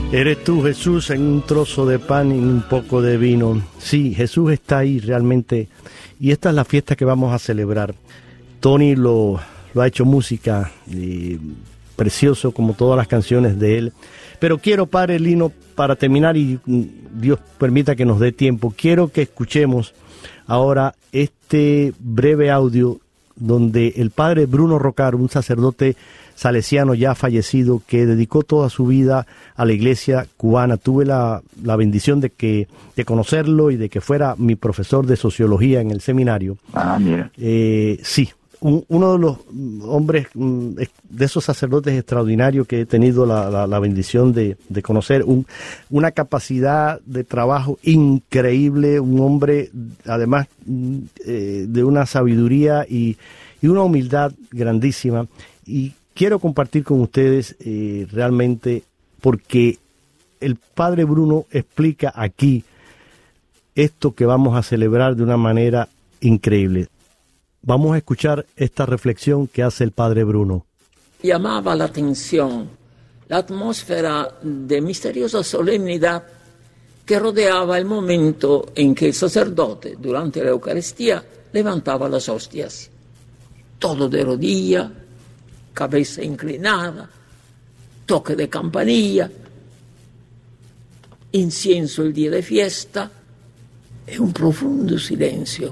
Eres tú, Jesús, en un trozo de pan y un poco de vino. Sí, Jesús está ahí realmente. Y esta es la fiesta que vamos a celebrar. Tony lo ha hecho música, precioso como todas las canciones de él. Pero quiero, Padre Lino, para terminar, y Dios permita que nos dé tiempo, quiero que escuchemos ahora este breve audio donde el Padre Bruno Rocaro, un sacerdote salesiano ya fallecido, que dedicó toda su vida a la iglesia cubana. Tuve la bendición de conocerlo y de que fuera mi profesor de sociología en el seminario. Ah, mira. Sí, uno de los hombres, de esos sacerdotes extraordinarios que he tenido la bendición de conocer, una capacidad de trabajo increíble, un hombre además de una sabiduría y una humildad grandísima. Y quiero compartir con ustedes realmente, porque el Padre Bruno explica aquí esto que vamos a celebrar de una manera increíble. Vamos a escuchar esta reflexión que hace el Padre Bruno. Llamaba la atención la atmósfera de misteriosa solemnidad que rodeaba el momento en que el sacerdote, durante la Eucaristía, levantaba las hostias. Todo de rodilla, cabeza inclinada, toque de campanilla, incienso el día de fiesta e un profundo silencio.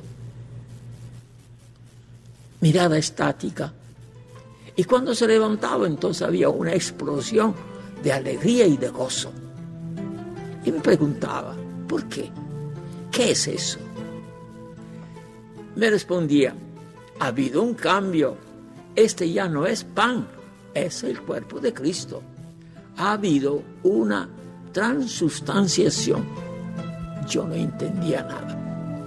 Mirada estática. Y cuando se levantaba, entonces había una explosión de alegría y de gozo. Y me preguntaba, ¿por qué? ¿Qué es eso? Me respondía, ha habido un cambio. Este ya no es pan, es el cuerpo de Cristo. Ha habido una transustanciación. Yo no entendía nada.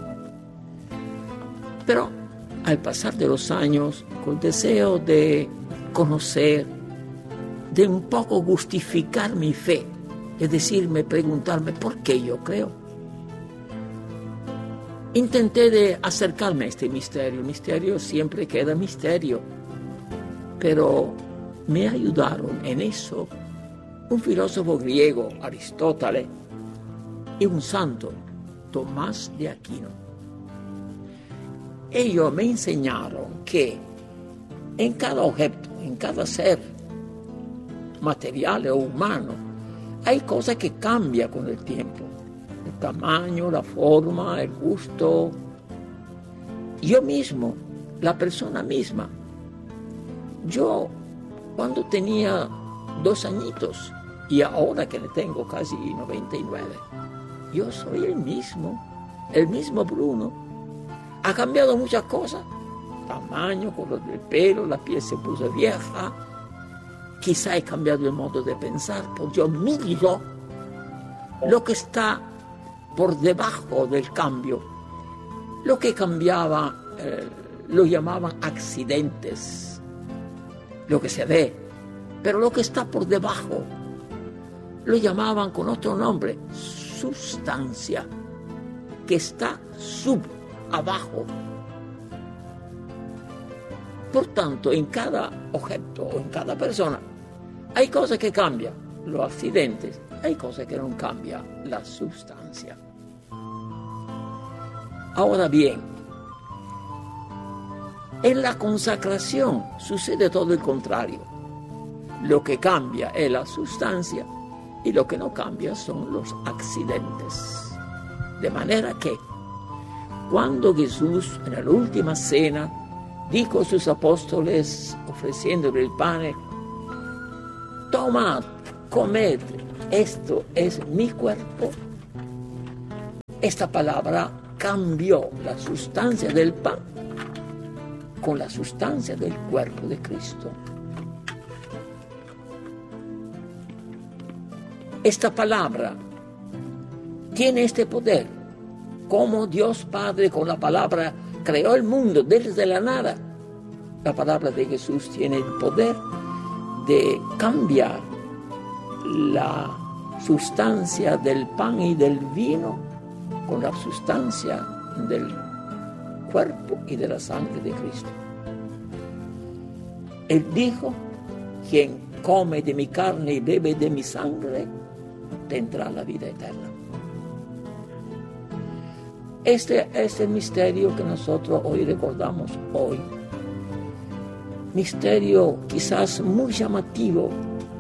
Pero al pasar de los años, con deseo de conocer, de un poco justificar mi fe, es decir, preguntarme por qué yo creo, intenté de acercarme a este misterio. El misterio siempre queda misterio, pero me ayudaron en eso un filósofo griego, Aristóteles, y un santo, Tomás de Aquino. Ellos me enseñaron que en cada objeto, en cada ser material o humano, hay cosas que cambian con el tiempo. El tamaño, la forma, el gusto. Yo mismo, la persona misma. Yo, cuando tenía 2 añitos, y ahora que le tengo casi 99, yo soy el mismo Bruno. Ha cambiado muchas cosas, tamaño, color del pelo, la piel se puso vieja, quizá he cambiado el modo de pensar, porque yo miro lo que está por debajo del cambio. Lo que cambiaba lo llamaban accidentes, lo que se ve, pero lo que está por debajo lo llamaban con otro nombre, sustancia, que está abajo. Por tanto, en cada objeto o en cada persona hay cosas que cambian, los accidentes, hay cosas que no cambian, la sustancia. Ahora bien, en la consacración sucede todo el contrario. Lo que cambia es la sustancia y lo que no cambia son los accidentes. De manera que cuando Jesús en la última cena dijo a sus apóstoles, ofreciéndole el pan, tomad, comed, esto es mi cuerpo, esta palabra cambió la sustancia del pan con la sustancia del cuerpo de Cristo. Esta palabra tiene este poder. Como Dios Padre con la palabra creó el mundo desde la nada, la palabra de Jesús tiene el poder de cambiar la sustancia del pan y del vino con la sustancia del cuerpo y de la sangre de Cristo. Él dijo, quien come de mi carne y bebe de mi sangre, tendrá la vida eterna. Este es el misterio que nosotros hoy recordamos hoy. Misterio quizás muy llamativo,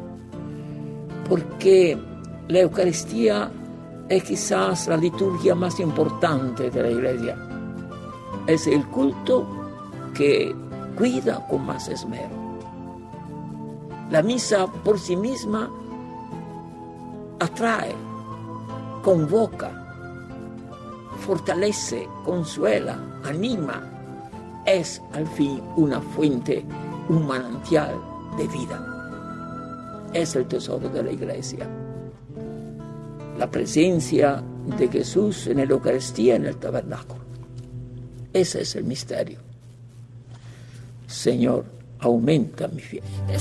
porque la Eucaristía es quizás la liturgia más importante de la Iglesia. Es el culto que cuida con más esmero. La misa por sí misma atrae, convoca, fortalece, consuela, anima. Es al fin una fuente, un manantial de vida. Es el tesoro de la Iglesia. La presencia de Jesús en la Eucaristía, en el tabernáculo. Ese es el misterio. Señor, aumenta mi fe.